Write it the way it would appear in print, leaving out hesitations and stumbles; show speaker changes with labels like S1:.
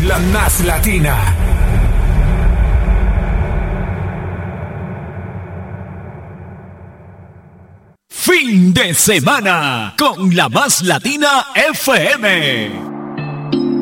S1: la más latina. Fin de semana con la más latina FM.